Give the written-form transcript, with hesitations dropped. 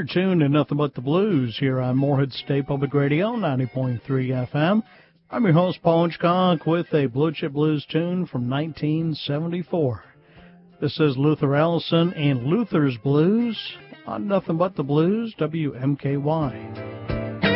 tuned to Nothing But the Blues here on Morehead State Public Radio, 90.3 FM. I'm your host, Paul Hitchcock, with a Blue Chip Blues tune from 1974. This is Luther Allison and Luther's Blues on Nothing But the Blues, WMKY.